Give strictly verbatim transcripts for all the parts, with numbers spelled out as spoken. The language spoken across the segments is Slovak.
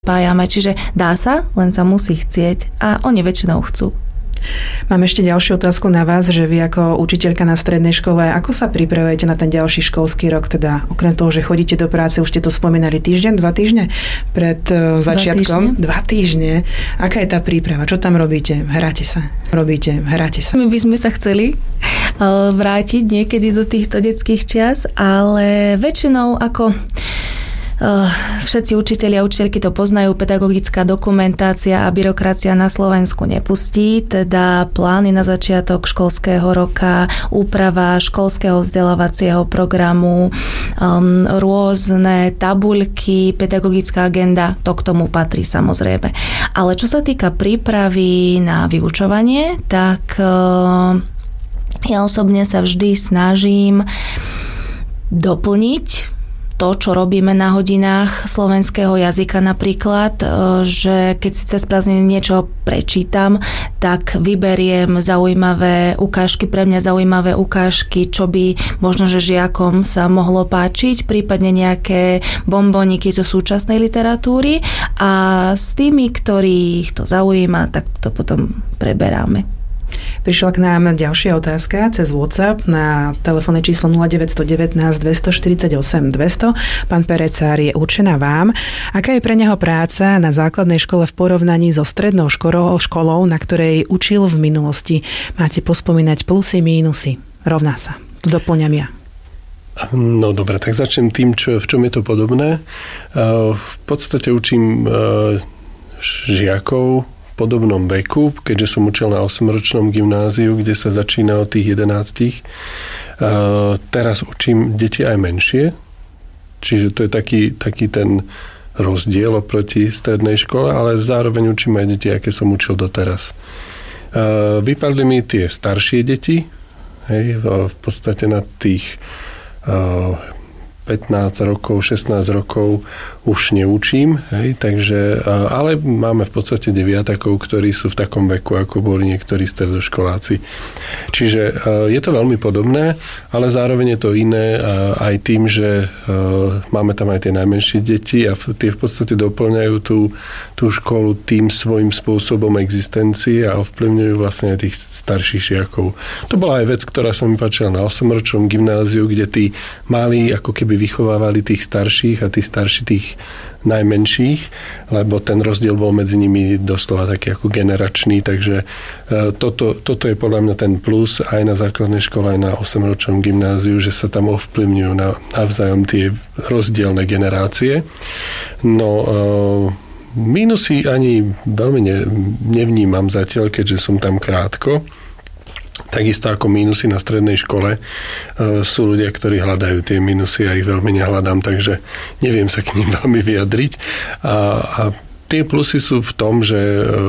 Pájame, čiže dá sa, len sa musí chcieť a oni väčšinou chcú. Mám ešte ďalšiu otázku na vás, že vy ako učiteľka na strednej škole, ako sa pripravujete na ten ďalší školský rok? Teda okrem toho, že chodíte do práce, už ste to spomínali týždeň, dva týždne pred uh, začiatkom? Dva týždne. Dva týždne. Aká je tá príprava? Čo tam robíte? Hráte sa? Robíte? Hráte sa? My by sme sa chceli uh, vrátiť niekedy do týchto detských čias, ale väčšinou ako... Všetci učitelia a učiteľky to poznajú, pedagogická dokumentácia a byrokracia na Slovensku nepustí, teda plány na začiatok školského roka, úprava školského vzdelávacieho programu, um, rôzne tabuľky, pedagogická agenda, to k tomu patrí samozrejme. Ale čo sa týka prípravy na vyučovanie, tak uh, ja osobne sa vždy snažím doplniť to, čo robíme na hodinách slovenského jazyka napríklad, že keď si cez prázdniny niečo prečítam, tak vyberiem zaujímavé ukážky, pre mňa zaujímavé ukážky, čo by možno, že žiakom sa mohlo páčiť, prípadne nejaké bomboniky zo súčasnej literatúry a s tými, ktorých to zaujíma, tak to potom preberáme. Prišla k nám ďalšia otázka cez WhatsApp na telefónne číslo nula deväť jedna deväť, dva štyri osem, dvesto. Pán Perecár, je určená vám. Aká je pre neho práca na základnej škole v porovnaní so strednou školou, školou, na ktorej učil v minulosti? Máte pospomínať plusy, mínusy. Rovná sa. Tu doplňam ja. No dobre, tak začnem tým, čo, v čom je to podobné. V podstate učím žiakov v podobnom veku, keďže som učil na osemročnom gymnáziu, kde sa začína od tých jedenástich. Teraz učím deti aj menšie, čiže to je taký, taký ten rozdiel oproti strednej škole, ale zároveň učím aj deti, aké som učil doteraz. Vypadli mi tie staršie deti, hej, v podstate na tých pätnásť rokov, šestnásť rokov už neučím, hej, takže, ale máme v podstate deviatakov, ktorí sú v takom veku, ako boli niektorí stredoškoláci. Čiže je to veľmi podobné, ale zároveň je to iné aj tým, že máme tam aj tie najmenšie deti a tie v podstate doplňajú tú, tú školu tým svojím spôsobom existencie a ovplyvňujú vlastne aj tých starších žiakov. To bola aj vec, ktorá sa mi páčila na osemročnom gymnáziu, kde tí mali ako keby vychovávali tých starších a tí starší tých najmenších, lebo ten rozdiel bol medzi nimi doslova taký ako generačný, takže toto, toto je podľa mňa ten plus aj na základnej škole, aj na osemročnom gymnáziu, že sa tam ovplyvňujú navzájom tie rozdielne generácie. No mínusy ani veľmi ne, nevnímam zatiaľ, keďže som tam krátko. Takisto ako mínusy na strednej škole sú ľudia, ktorí hľadajú tie mínusy, ja ich veľmi nehľadám, takže neviem sa k nim veľmi vyjadriť. A, a tie plusy sú v tom, že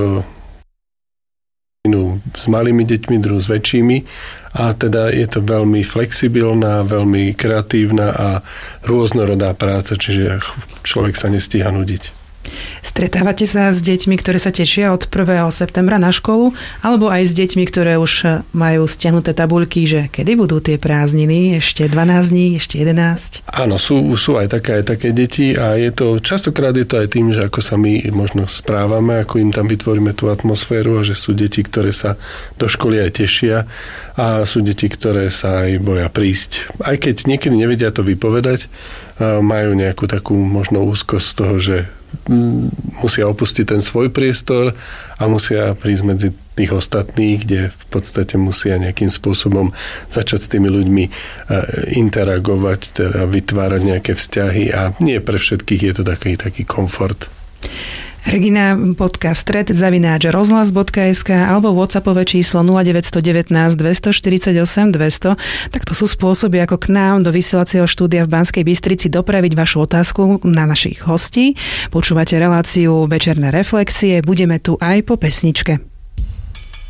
s malými deťmi, druhú s väčšími a teda je to veľmi flexibilná, veľmi kreatívna a rôznorodá práca, čiže človek sa nestíha nudiť. Stretávate sa s deťmi, ktoré sa tešia od prvého septembra na školu, alebo aj s deťmi, ktoré už majú stiahnuté tabuľky, že kedy budú tie prázdniny, ešte dvanásť dní, ešte jedenásť? Áno, sú, sú aj také, aj také deti a je to, častokrát je to aj tým, že ako sa my možno správame, ako im tam vytvoríme tú atmosféru a že sú deti, ktoré sa do školy aj tešia a sú deti, ktoré sa aj boja prísť. Aj keď niekedy nevedia to vypovedať, majú nejakú takú možno úzkosť z toho, že musia opustiť ten svoj priestor a musia prísť medzi tých ostatných, kde v podstate musia nejakým spôsobom začať s tými ľuďmi interagovať, teda vytvárať nejaké vzťahy a nie pre všetkých je to taký, taký komfort. Regina.stred zavináč rozhlas.sk alebo whatsappové číslo nula deväť jedna deväť, dva štyri osem, dvesto. Tak to sú spôsoby, ako k nám do vysielacieho štúdia v Banskej Bystrici dopraviť vašu otázku na našich hostí. Počúvate reláciu Večerné reflexie, budeme tu aj po pesničke.